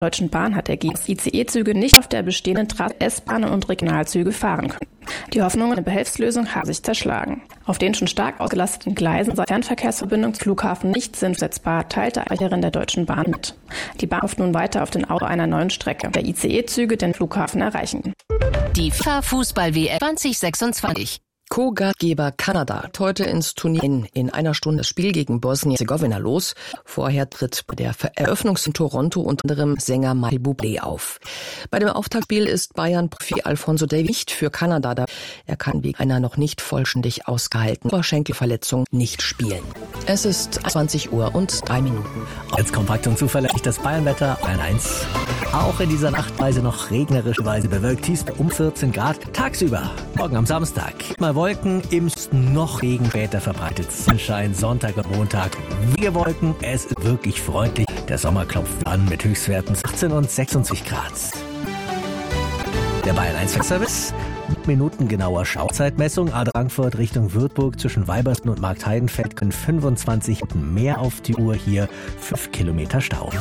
Deutschen Bahn hat dagegen, dass ICE-Züge nicht auf der bestehenden Trasse S-Bahnen und Regionalzüge fahren können. Die Hoffnungen eine Behelfslösung haben sich zerschlagen. Auf den schon stark ausgelasteten Gleisen sei Fernverkehrsverbindung zum Flughafen nicht sinnsetzbar, teilte eine Sprecherin der Deutschen Bahn mit. Die Bahn hofft nun weiter auf den Ausbau einer neuen Strecke, der ICE-Züge den Flughafen erreichen. Die FIFA-Fußball-WM 2026. Co-Gastgeber Kanada heute ins Turnier in einer Stunde das Spiel gegen Bosnien-Herzegowina los. Vorher tritt bei der Eröffnung in Toronto unter anderem Sänger Michael Bublé auf. Bei dem Auftaktspiel ist Bayern-Profi Alphonso Davies nicht für Kanada da. Er kann wegen einer noch nicht vollständig ausgehaltenen Oberschenkelverletzung nicht spielen. Es ist 20 Uhr und 3 Minuten. Als kompakt und zuverlässig das Bayernwetter, Bayern 1. Auch in dieser Nachtweise noch regnerischerweise bewölkt, Tiefst um 14 Grad. Tagsüber, morgen am Samstag, mal Wolken, im noch Regen, später verbreitet Sonnenschein, Sonntag und Montag. Wenige Wolken, es ist wirklich freundlich. Der Sommer klopft an mit Höchstwerten 18 und 26 Grad. Der Bayern 1 Service. Minutengenauer Schauzeitmessung. A Frankfurt Richtung Würzburg zwischen Weibersten und Marktheidenfeld können 25 Minuten mehr auf die Uhr, hier 5 Kilometer Stau.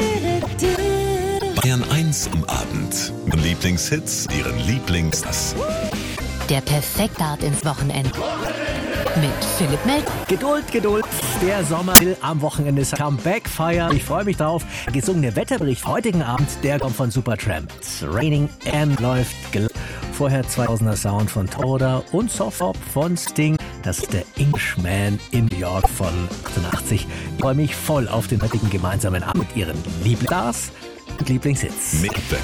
Bayern 1 am Abend. Lieblingshits, ihren Lieblingsstars. Der perfekte Start ins Wochenende. Mit Philipp Melk. Geduld. Der Sommer will am Wochenende das Comeback feiern. Ich freue mich drauf. Der gesungene Wetterbericht heutigen Abend, der kommt von Supertramp. Raining and läuft. Vorher 2000er Sound von Toda und Softpop von Sting. Das ist der Englishman in New York von 88. Ich freue mich voll auf den heutigen gemeinsamen Abend mit ihren Lieblingsstars und Lieblingshits.